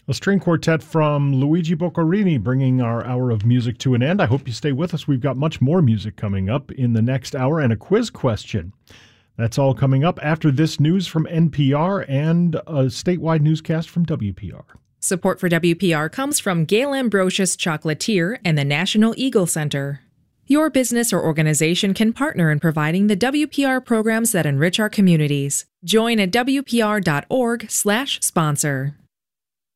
A string quartet from Luigi Boccherini bringing our hour of music to an end. I hope you stay with us. We've got much more music coming up in the next hour and a quiz question. That's all coming up after this news from NPR and a statewide newscast from WPR. Support for WPR comes from Gail Ambrosius Chocolatier and the National Eagle Center. Your business or organization can partner in providing the WPR programs that enrich our communities. Join at WPR.org/sponsor.